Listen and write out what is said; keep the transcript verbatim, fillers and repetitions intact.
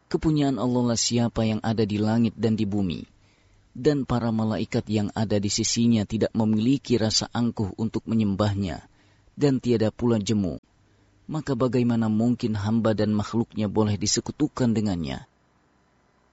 Kepunyaan Allah lah siapa yang ada di langit dan di bumi, dan para malaikat yang ada di sisinya tidak memiliki rasa angkuh untuk menyembahnya, dan tiada pula jemu. Maka bagaimana mungkin hamba dan makhluknya boleh disekutukan dengannya?